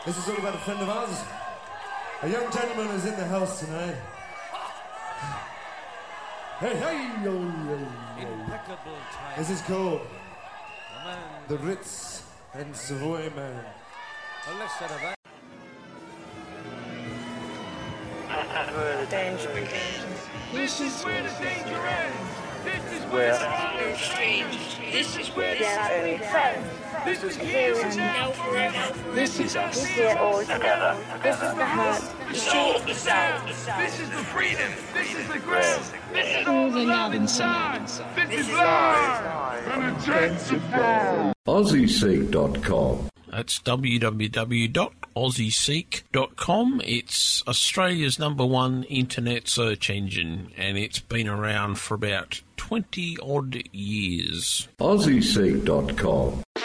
This is all about a friend of ours. A young gentleman is in the house tonight. Hey, hey, yo, yo, yo. Impeccable time. This is called The Ritz and Savoy Man. Well, let's set about. Where the danger begins. This is where the danger ends. This is Where the strange. This is where there are only friends. this is here and now forever. This is us. This year all together. This is the hurt. The soul, the sound. This is the freedom. This is the ground. This is all the love inside. This is life. And intensified. AussieSeek.com. That's www.aussieseek.com. It's Australia's #1 internet search engine, and it's been around for about 20 odd years. AussieSeek.com.